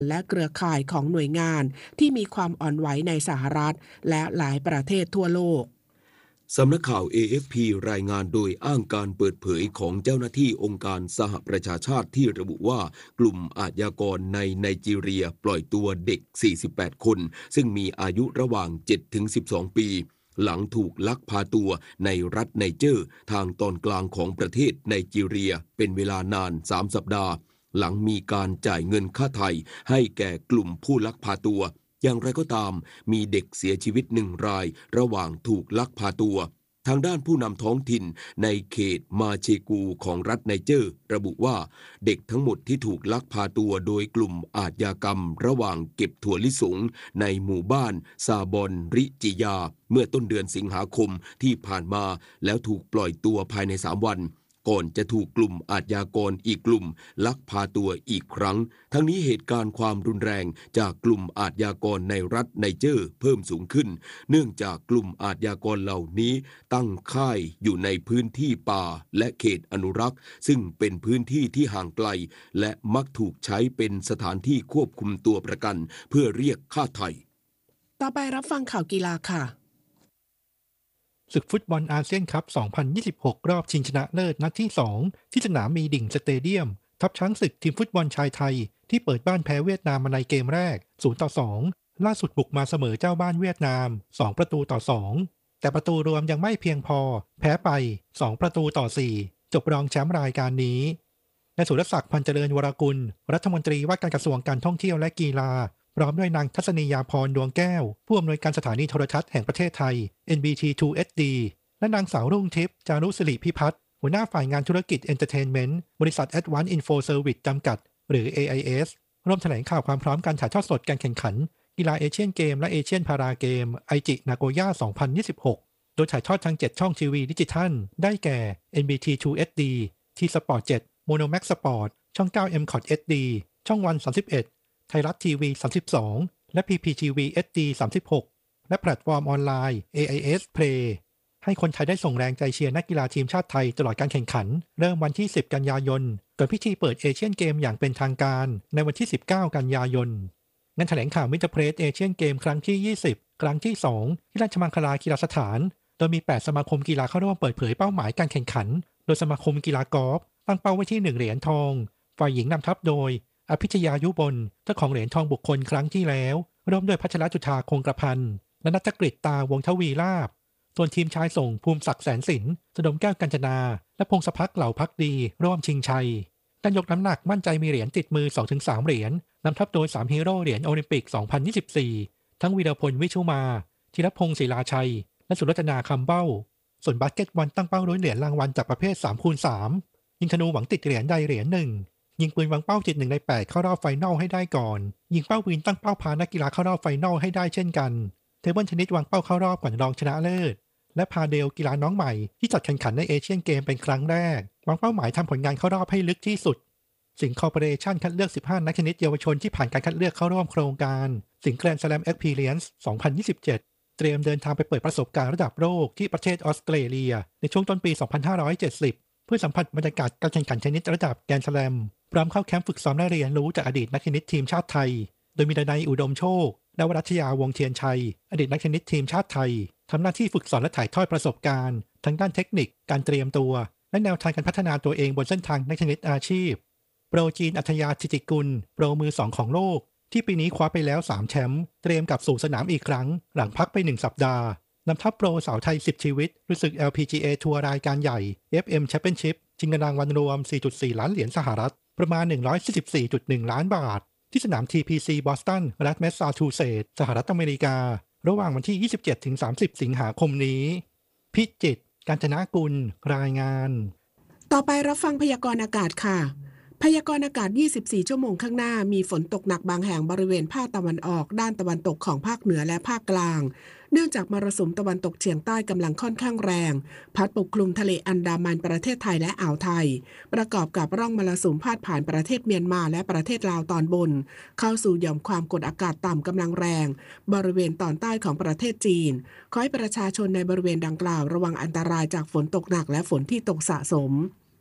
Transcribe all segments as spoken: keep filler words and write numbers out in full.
และเครือข่ายของหน่วยงานที่มีความอ่อนไหวในสหรัฐและหลายประเทศทั่วโลกสำนักข่าว เอ เอฟ พี รายงานโดยอ้างการเปิดเผยของเจ้าหน้าที่องค์การสหประชาชาติที่ระบุว่ากลุ่มอาชญากรในไนจีเรียปล่อยตัวเด็กสี่สิบแปดคนซึ่งมีอายุระหว่าง เจ็ดถึงสิบสอง ปีหลังถูกลักพาตัวในรัฐไนเจอร์ทางตอนกลางของประเทศไนจีเรียเป็นเวลานานสามสัปดาห์หลังมีการจ่ายเงินค่าไถ่ให้แก่กลุ่มผู้ลักพาตัวอย่างไรก็ตามมีเด็กเสียชีวิตหนึ่งรายระหว่างถูกลักพาตัวทางด้านผู้นำท้องถิ่นในเขตมาเชกูของรัฐไนเจอร์ระบุว่าเด็กทั้งหมดที่ถูกลักพาตัวโดยกลุ่มอาชญากรรมระหว่างเก็บถั่วลิสงในหมู่บ้านซาบอนริจิยาเมื่อต้นเดือนสิงหาคมที่ผ่านมาแล้วถูกปล่อยตัวภายในสามวันก่อนจะถูกกลุ่มอาชญากรอีกกลุ่มลักพาตัวอีกครั้งทั้งนี้เหตุการณ์ความรุนแรงจากกลุ่มอาชญากรในรัฐไนเจอร์เพิ่มสูงขึ้นเนื่องจากกลุ่มอาชญากรเหล่านี้ตั้งค่ายอยู่ในพื้นที่ป่าและเขตอนุรักษ์ซึ่งเป็นพื้นที่ที่ห่างไกลและมักถูกใช้เป็นสถานที่ควบคุมตัวประกันเพื่อเรียกค่าไถ่ต่อไปรับฟังข่าวกีฬาค่ะศึกฟุตบอลอาเซียนคัพ สองพันยี่สิบหก รอบชิงชนะเลิศนัดที่ สอง ที่สนามมีดิ่งสเตเดียมทัพช้างศึกทีมฟุตบอลชายไทยที่เปิดบ้านแพ้เวียดนามมาในเกมแรก ศูนย์ต่อสอง ล่าสุดบุกมาเสมอเจ้าบ้านเวียดนาม สอง ประตูต่อ สอง แต่ประตูรวมยังไม่เพียงพอแพ้ไป สอง ประตูต่อ สี่ จบรองแชมป์รายการนี้นายสุรศักดิ์ พันเจริญวรกุลรัฐมนตรีว่าการกระทรวงการท่องเที่ยวและกีฬาพร้อมด้วยนางทัศนียาพรดวงแก้วผู้อำนวยการสถานีโทรทัศน์แห่งประเทศไทย เอ็น บี ที ทู เอช ดี และนางสาวรุ่งทิพย์จารุศิริพิพัฒน์หัวหน้าฝ่ายงานธุรกิจเอนเตอร์เทนเมนต์บริษัท Advanced Info Service จำกัดหรือ เอ ไอ เอส ร่วมแถลงข่าวความพร้อมการถ่ายทอดสดการแข่งขันกีฬาเอเชียนเกมและเอเชียนพาราเกมไอจินาโกย่า สองพันยี่สิบหก โดยถ่ายทอดทางเจ็ดช่องทีวีดิจิทัลได้แก่ เอ็น บี ที ทู เอช ดี T-Sport เจ็ด Monomax Sport ช่อง เก้า เอ็ม ซี โอ ที เอช ดี ช่องวัน สามสิบเอ็ด ไทยรัฐทีวี สามสิบสอง และ พี พี ที วี เอช ดี สามสิบหก และแพลตฟอร์มออนไลน์ เอ ไอ เอส Play ให้คนไทยได้ส่งแรงใจเชียร์นักกีฬาทีมชาติไทยตลอดการแข่งขันเริ่มวันที่สิบกันยายนก่อนพิธีเปิดเอเชียนเกมอย่างเป็นทางการในวันที่สิบเก้ากันยายนงานแถลงข่าวมิสเตอร์เพรสเอเชียนเกมครั้งที่ยี่สิบครั้งที่สองที่ราชมังคลากีฬาสถานโดยมีแปดสมาคมกีฬาเข้าร่วมเปิดเผยเป้าหมายการแข่งขันโดยสมาคมกีฬากอล์ฟตั้งเป้าไว้ที่หนึ่งเหรียญทองฝ่ายหญิงนำทัพโดยอภิชยายุบลเจ้าของเหรียญทองบุคคลครั้งที่แล้วร่วมด้วยพัชรจุฑาคงกระพันและณัฐกฤษตาวงศ์ทวีลาภส่วนทีมชายส่งภูมิศักดิ์แสนสินสดมแก้วกัญจนาและพงศพักเหล่าพักดีร่วมชิงชัยด้านยกน้ำหนักมั่นใจมีเหรียญติดมือ สองถึงสาม เหรียญนำทัพโดยสามฮีโร่เหรียญโอลิมปิก สองพันยี่สิบสี่ ทั้งวีรพลวิชุมาธีรพงศ์ศิลาชัยและสุรัตนาคำเบ้าส่วนบาสเกตบอลตั้งเป้าด้วยเหรียญรางวัลจากประเภท สามคูณสาม ยิงธนูหวังติดเหรียญใดเหรียญหนึ่งยิงปืนวางเป้าติดหนึ่งในแปดเข้ารอบไฟนอลให้ได้ก่อนยิงเป้าวินตั้งเป้าพานักกีฬาเข้ารอบไฟนอลให้ได้เช่นกันเทเบิลเทนนิสวางเป้าเข้ารอบก่อนรองชนะเลิศและพาเดลกีฬาน้องใหม่ที่จัดแข่งขันในเอเชียนเกมเป็นครั้งแรกวางเป้าหมายทำผลงานเข้ารอบให้ลึกที่สุดสิงห์คอร์ปอเรชั่นคัดเลือกสิบห้านักเทนนิสเยาวชนที่ผ่านการคัดเลือกเข้าร่วมโครงการสิงห์แกรนด์สแลมเอ็กซ์พีเรียนซ์ สองพันยี่สิบเจ็ดเตรียมเดินทางไปเปิดประสบการณ์ระดับโลกที่ประเทศออสเตรเลียในช่วงต้นปี สองพันห้าร้อยเจ็ดสิบ เพื่อสัมผัสบรรยากาศการแข่งขันเทนนิสระดับแกรนด์สแลมพร้อมเข้าแคมป์ฝึกซ้อมและเรียนรู้จากอดีตนักเทนนิสทีมชาติไทยโดยมีดนัยอุดมโชคและวรัชยาวงศ์เทียนชัยอดีตนักเทนนิสทีมชาติไทยทำหน้าที่ฝึกสอนและถ่ายทอดประสบการณ์ทั้งด้านเทคนิคการเตรียมตัวและแนวทางการพัฒนาตัวเองบนเส้นทางนักเทนนิสอาชีพโปรจีนอัธยาธิติกุลโปรมือสองของโลกที่ปีนี้คว้าไปแล้วสามแชมป์เตรียมกลับสู่สนามอีกครั้งหลังพักไปหนึ่งสัปดาห์นำทัพโปรสาวไทยสิบชีวิตรู้สึก แอล พี จี เอ ทัวร์รายการใหญ่ เอฟ เอ็ม Championship ชิงเงินรางวัลรวม สี่จุดสี่ ล้านเหรียญสหรัฐประมาณ หนึ่งร้อยสี่สิบสี่จุดหนึ่ง ล้านบาทที่สนาม ที พี ซี บอสตันรัฐแมสซาชูเซตส์สหรัฐอเมริการะหว่างวันที่ ยี่สิบเจ็ดถึงสามสิบ สิงหาคมนี้พิจิตรกาญจนกุลรายงานต่อไปรับฟังพยากรณ์อากาศค่ะพยากรณ์อากาศยี่สิบสี่ชั่วโมงข้างหน้ามีฝนตกหนักบางแห่งบริเวณภาคตะวันออกด้านตะวันตกของภาคเหนือและภาคกลางเนื่องจากมรสุมตะวันตกเฉียงใต้กำลังค่อนข้างแรงพัดปกคลุมทะเลอันดามันประเทศไทยและอ่าวไทยประกอบกับร่องมรสุมพาดผ่านประเทศเมียนมาและประเทศลาวตอนบนเข้าสู่หย่อมความกดอากาศต่ำกำลังแรงบริเวณตอนใต้ของประเทศจีนขอให้ประชาชนในบริเวณดังกล่าวระวังอันตรายจากฝนตกหนักและฝนที่ตกสะสม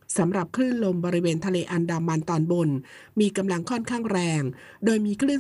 สำหรับคลื่นลมบริเวณทะเลอันดามันตอนบนมีกำลังค่อนข้างแรงโดยมีคลื่น